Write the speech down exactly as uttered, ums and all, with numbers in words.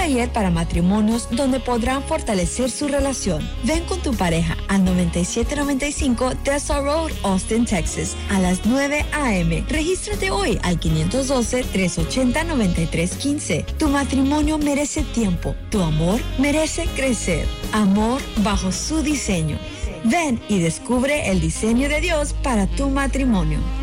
taller para matrimonios donde podrán fortalecer su relación. Ven con tu pareja al noventa y siete noventa y cinco Dessa Road, Austin, Texas, a las nueve a eme Regístrate hoy al quinientos doce, trescientos ochenta, noventa y tres quince. Tu matrimonio merece tiempo. Tu amor merece crecer. Amor bajo su diseño. Ven y descubre el diseño de Dios para tu matrimonio.